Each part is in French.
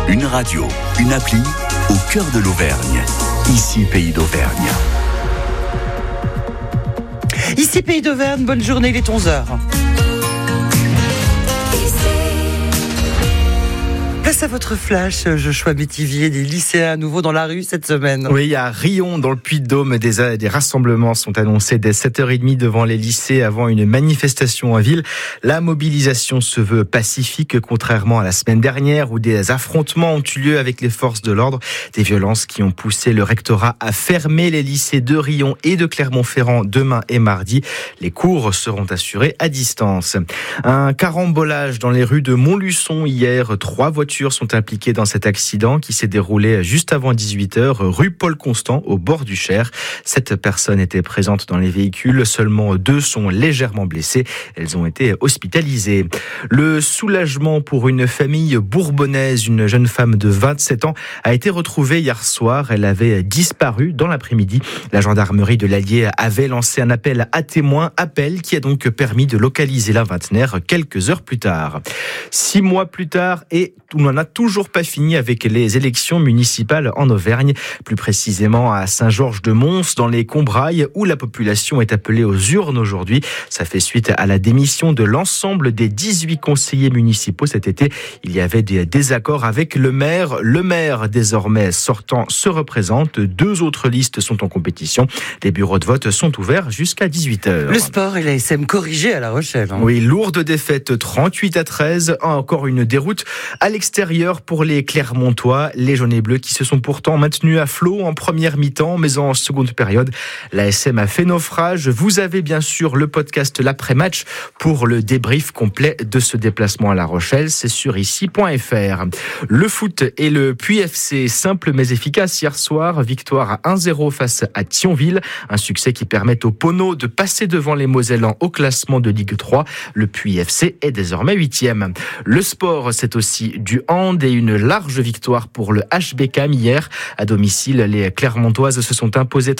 Une radio, une appli, au cœur de l'Auvergne. Ici, Pays d'Auvergne. Ici, Pays d'Auvergne, bonne journée, il est 11h. Place à votre flash, Joshua Métivier, des lycéens à nouveau dans la rue cette semaine. Oui, à Riom, dans le Puy-de-Dôme, des rassemblements sont annoncés dès 7h30 devant les lycées avant une manifestation en ville. La mobilisation se veut pacifique, contrairement à la semaine dernière où des affrontements ont eu lieu avec les forces de l'ordre. Des violences qui ont poussé le rectorat à fermer les lycées de Riom et de Clermont-Ferrand demain et mardi. Les cours seront assurés à distance. Un carambolage dans les rues de Montluçon hier. 3 voitures sont impliquées dans cet accident qui s'est déroulé juste avant 18h, rue Paul Constant, au bord du Cher. 7 personnes étaient présentes dans les véhicules, seulement 2 sont légèrement blessées. Elles ont été hospitalisées. Le soulagement pour une famille bourbonnaise. Une jeune femme de 27 ans a été retrouvée hier soir. Elle avait disparu dans l'après-midi. La gendarmerie de l'Allier avait lancé un appel à témoins, appel qui a donc permis de localiser la vingtenaire quelques heures plus tard. 6 mois plus tard, et on n'en a toujours pas fini avec les élections municipales en Auvergne, plus précisément à Saint-Georges-de-Mons, dans les Combrailles, où la population est appelée aux urnes aujourd'hui. Ça fait suite à la démission de l'ensemble des 18 conseillers municipaux cet été. Il y avait des désaccords avec le maire. Le maire, désormais sortant, se représente. 2 autres listes sont en compétition. Les bureaux de vote sont ouverts jusqu'à 18h. Le sport et l'ASM corrigé à La Rochelle. Oui, lourde défaite, 38-13. Encore une déroute à l'extérieur pour les Clermontois, les jaunes et bleus qui se sont pourtant maintenus à flot en première mi-temps, mais en seconde période, l'ASM a fait naufrage. Vous avez bien sûr le podcast l'après-match pour le débrief complet de ce déplacement à La Rochelle. C'est sur ici.fr. Le foot et le Puy FC, simple mais efficace hier soir. Victoire à 1-0 face à Thionville. Un succès qui permet aux Poneaux de passer devant les Mosellans au classement de Ligue 3. Le Puy FC est désormais 8e. Le sport, c'est aussi du hand et une large victoire pour le HBK hier. À domicile, les Clermontoises se sont imposées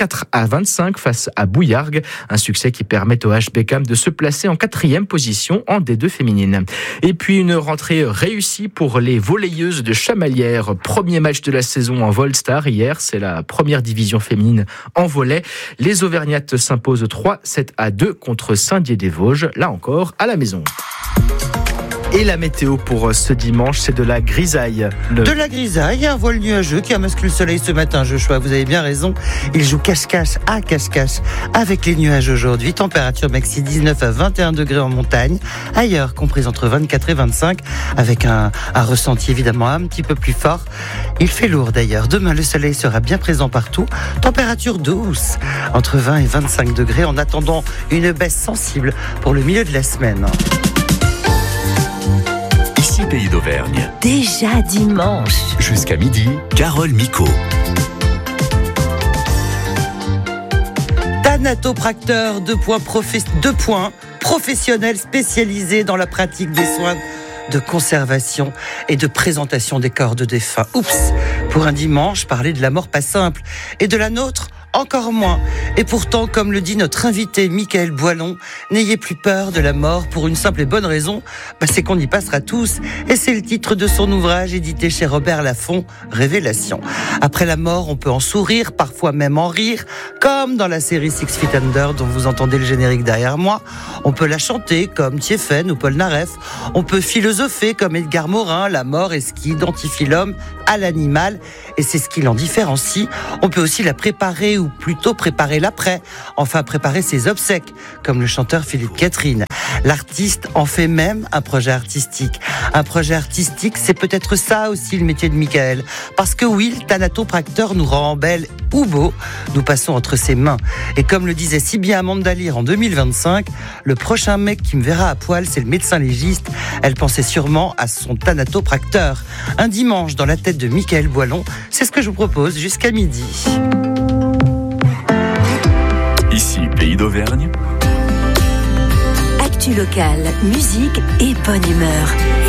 34-25 face à Bouillargues. Un succès qui permet au HBK de se placer en 4e position en D2 féminine. Et puis une rentrée réussie pour les volleyeuses de Chamalières. Premier match de la saison en Volstar hier. C'est la première division féminine en volley. Les Auvergnates s'imposent 3-7-2 contre Saint-Dié-des-Vosges. Là encore, à la maison. Et la météo pour ce dimanche, c'est de la grisaille. De la grisaille, un voile nuageux qui a masqué le soleil ce matin, Joshua, vous avez bien raison. Il joue cache-cache à cache-cache avec les nuages aujourd'hui. Température maxi 19 à 21 degrés en montagne. Ailleurs, comprise entre 24 et 25, avec un ressenti évidemment un petit peu plus fort. Il fait lourd d'ailleurs. Demain, le soleil sera bien présent partout. Température douce, entre 20 et 25 degrés, en attendant une baisse sensible pour le milieu de la semaine. Ici, Pays d'Auvergne. Déjà dimanche. Jusqu'à midi, Carole Micot. Thanatopracteur, 2 points, professionnel spécialisé dans la pratique des soins de conservation et de présentation des corps de défunts. Oups, pour un dimanche, parler de la mort pas simple et de la nôtre encore moins. Et pourtant, comme le dit notre invité Michael Boilon, n'ayez plus peur de la mort pour une simple et bonne raison, c'est qu'on y passera tous. Et c'est le titre de son ouvrage édité chez Robert Laffont, Révélation. Après la mort, on peut en sourire, parfois même en rire, comme dans la série 6 Feet Under dont vous entendez le générique derrière moi. On peut la chanter comme Thiéphène ou Paul Naref. On peut philosopher comme Edgar Morin. La mort est ce qui identifie l'homme à l'animal et c'est ce qui l'en différencie. On peut aussi la préparer ou plutôt préparer l'après, enfin préparer ses obsèques, comme le chanteur Philippe Catherine. L'artiste en fait même un projet artistique. Un projet artistique, c'est peut-être ça aussi le métier de Michael. Parce que oui, le thanatopracteur nous rend belle ou beau, nous passons entre ses mains. Et comme le disait si bien Amanda Lear en 2025, le prochain mec qui me verra à poil, c'est le médecin légiste. Elle pensait sûrement à son thanatopracteur. Un dimanche dans la tête de Michael Boilon, c'est ce que je vous propose jusqu'à midi. Ici, Pays d'Auvergne. Actu locale, musique et bonne humeur.